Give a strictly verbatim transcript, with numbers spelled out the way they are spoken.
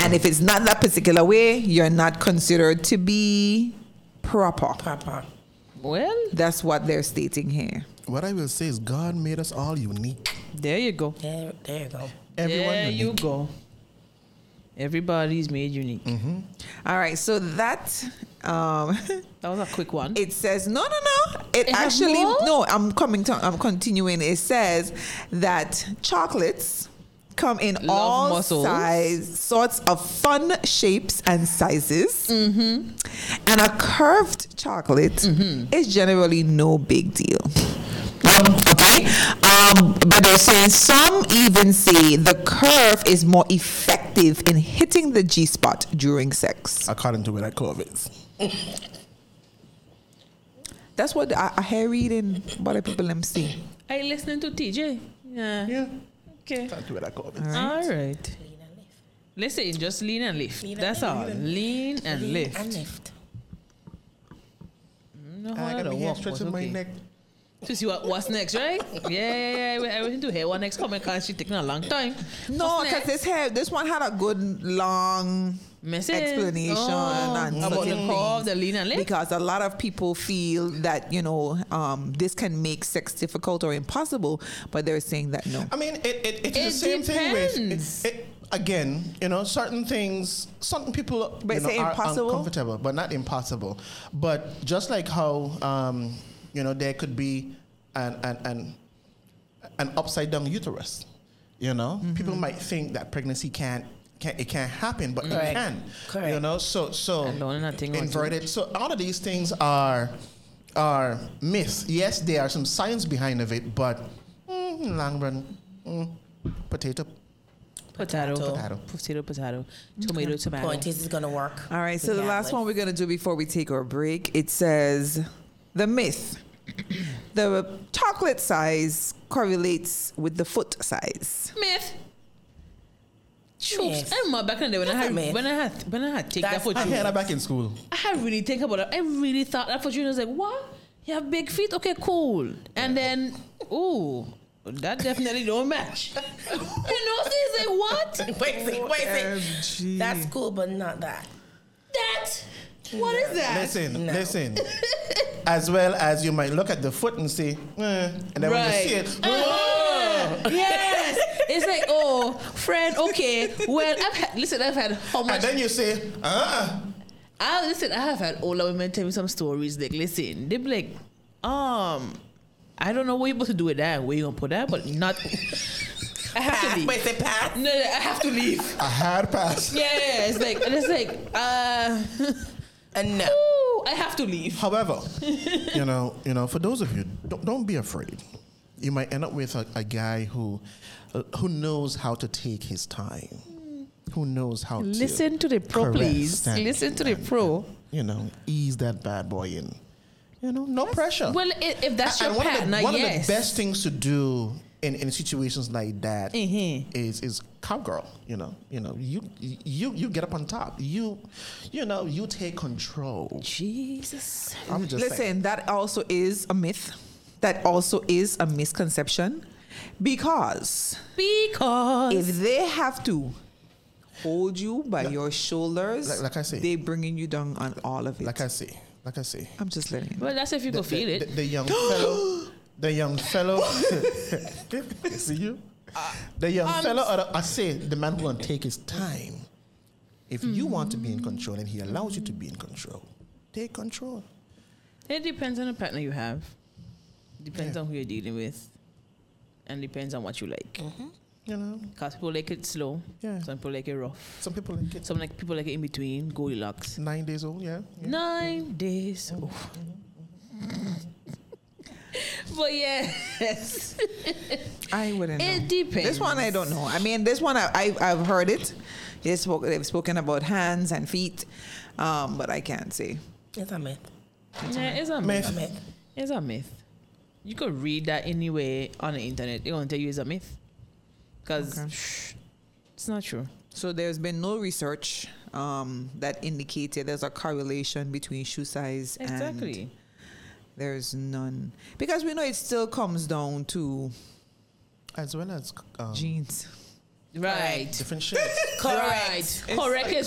And if it's not that particular way, you're not considered to be proper. Proper. Well, That's what they're stating here. What I will say is God made us all unique. there you go. There, there you go. Everyone there unique. you go. Everybody's made unique. Mm-hmm. All right, so that um, That was a quick one. it says no, no, no. It It have actually more? no. I'm coming to. I'm continuing. It says that chocolates come in Love all muscles. size, sorts of fun shapes and sizes, Mm-hmm. and a curved chocolate is generally no big deal. Okay, um, but they're saying some even say the curve is more effective in hitting the G spot during sex. According to where that curve is. That's what I, I hear reading what the people them say. Are you listening to T J? Yeah. Yeah. Okay. According to where that curve is. All right. Lean and lift. Listen, just lean and lift. Lean and That's lift. all. Lean and Lean lift. and lift. No, I how got that me hair walk was stretching my okay. neck. To see what, what's next, right? Yeah, yeah, yeah. I went to hear what next comment because she taking a long time. No, What's because next? this hair, this one had a good long Message. explanation Oh, and about the certain curve, things. the lean and lift. Because a lot of people feel that you know um, this can make sex difficult or impossible, but they're saying that no. I mean, it, it, it's It the same thing with depends. it, it, again, you know, certain things, certain people But you know, say are impossible? uncomfortable, but not impossible. But just like how, um, you know, there could be an, an, an, an upside down uterus, you know, Mm-hmm. people might think that pregnancy can't, can't, it can't happen, but it Correct. can, Correct. you know, so, so And learning a thing or two. inverted. So all of these things are, are myths. Yes, there are some science behind of it, but mm, in the long run, mm, potato. Potato. Potato. Potato. Potato, potato. Tomato, tomato. Point is, it's gonna work. All right, so the Yeah, last like- one we're gonna do before we take our break. It says the myth: the chocolate size correlates with the foot size. Myth. Choops. Myth. I remember back in the day when I That's a had myth. when I had when I had take that That's for I you. heard that back in school. I had really think about it. I really thought that for you. I was like, what? You have big feet? Okay, cool. And then, ooh, that definitely don't match. you know, so it's like, what? Wait, wait, wait, O M G. That's cool, but not that. That? What is that? Listen, No. listen. As well as you might look at the foot and say, eh, and then when you see it, Ah, yes. It's like, oh, friend, okay. Well, I've had, listen, I've had how and much. then you say, ah, I listen. I have had older women tell me some stories. Like, listen, they be like, um, I don't know what you're supposed to do with that. Where you gonna put that? But not. I have to Pass. leave. Wait, say pass. No, no, I have to leave. a hard pass. Yeah, yeah, yeah. It's like, and it's like, uh, And no. ooh, I have to leave. However, you know, you know, for those of you, don't, don't be afraid. You might end up with a, a guy who, uh, who knows how to take his time, who knows how to Listen to the pro, caress please. and- Listen to the and, pro. You know, ease that bad boy in. You know, no pressure. Well, i- if that's your And one of the- partner, one yes. of the best things to do in, in situations like that is Mhm. is cowgirl. You know, you know, you you you get up on top. You, you know, you take control. Jesus. I'm just Listen, saying. that also is a myth. That also is a misconception, because Because. if they have to hold you by your shoulders, like- like I say. they bringing you down on all of it. Like I say, like I say. I'm just letting you know. Well, that's if you the, go feel the, it. The, the young fellow, the young fellow. See you. The young um, fellow, or the, I say the man who gonna take his time. If you want to be in control and he allows you to be in control, take control. It depends on the partner you have. Depends Yeah. on who you're dealing with. And depends on what you like. You know, Because people like it slow. Yeah. Some people like it rough. some people like it. Some like people like it in between. Goldilocks. Nine days old, yeah. yeah. Nine days. Oof. But yes. I wouldn't know. It depends. This one I don't know. I mean, this one I, I I've heard it. They spoke, they've spoken about hands and feet, um, but I can't say. It's a myth. Yeah, it's a Myth. myth. A myth. It's a myth. You could read that anyway on the internet. They're going to tell you it's a myth. Because Okay. it's not true. So there's been no research um, that indicated there's a correlation between shoe size and Exactly. there's none, because we know it still comes down to As well as um, genes. Right. different shades. Correct. Right. Correct is